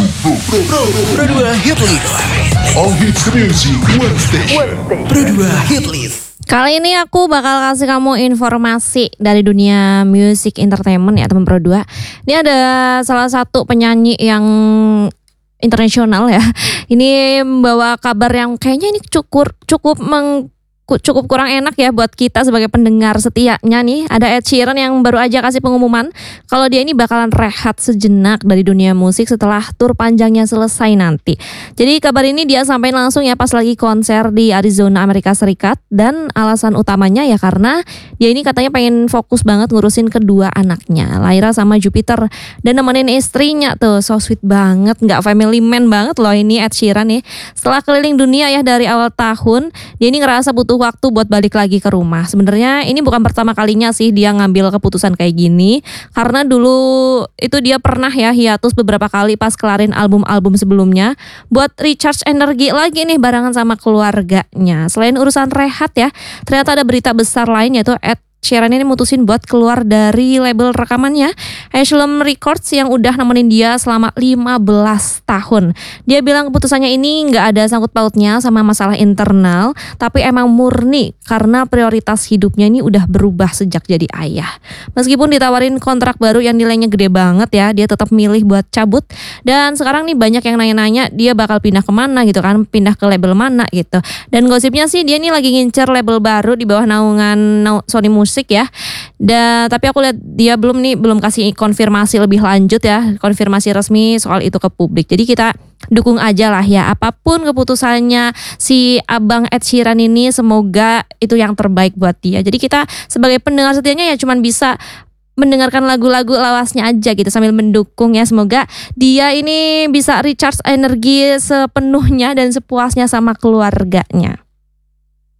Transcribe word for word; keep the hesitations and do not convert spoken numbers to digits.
Pro, Pro, Pro, Pro dua Hit List. All hits music, one station. Pro dua Hit List. Kali ini aku bakal kasih kamu informasi dari dunia music entertainment ya teman Pro dua. Ini ada salah satu penyanyi yang internasional ya. Ini membawa kabar yang kayaknya ini cukup cukup meng cukup kurang enak ya buat kita sebagai pendengar setianya nih. Ada Ed Sheeran yang baru aja kasih pengumuman kalau dia ini bakalan rehat sejenak dari dunia musik setelah tur panjangnya selesai nanti. Jadi kabar ini dia sampaikan langsung ya pas lagi konser di Arizona, Amerika Serikat. Dan alasan utamanya ya karena dia ini katanya pengen fokus banget ngurusin kedua anaknya, Lyra sama Jupiter. Dan nemenin istrinya tuh, so sweet banget, gak family man banget loh ini Ed Sheeran nih. Setelah keliling dunia ya dari awal tahun, dia ini ngerasa butuh waktu buat balik lagi ke rumah. Sebenarnya ini bukan pertama kalinya sih dia ngambil keputusan kayak gini, karena dulu itu dia pernah ya hiatus beberapa kali pas kelarin album-album sebelumnya buat recharge energi lagi nih barengan sama keluarganya. Selain urusan rehat ya, ternyata ada berita besar lain yaitu Ed Sheeran ini mutusin buat keluar dari label rekamannya Asylum Records yang udah nemenin dia selama lima belas tahun. Dia bilang keputusannya ini gak ada sangkut pautnya sama masalah internal, tapi emang murni karena prioritas hidupnya ini udah berubah sejak jadi ayah. Meskipun ditawarin kontrak baru yang nilainya gede banget ya, dia tetap milih buat cabut. Dan sekarang nih banyak yang nanya-nanya dia bakal pindah kemana gitu kan, pindah ke label mana gitu. Dan gosipnya sih dia nih lagi ngincer label baru di bawah naungan Sony Music ya. Dan tapi aku lihat dia belum nih belum kasih konfirmasi lebih lanjut ya, konfirmasi resmi soal itu ke publik. Jadi kita dukung aja lah ya apapun keputusannya si Abang Ed Sheeran ini, semoga itu yang terbaik buat dia. Jadi kita sebagai pendengar setianya ya cuman bisa mendengarkan lagu-lagu lawasnya aja gitu sambil mendukung ya, semoga dia ini bisa recharge energi sepenuhnya dan sepuasnya sama keluarganya.